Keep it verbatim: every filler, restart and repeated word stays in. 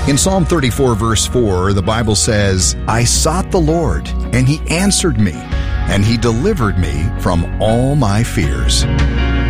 In Psalm thirty-four, verse four, the Bible says, I sought the Lord, and he answered me, and he delivered me from all my fears.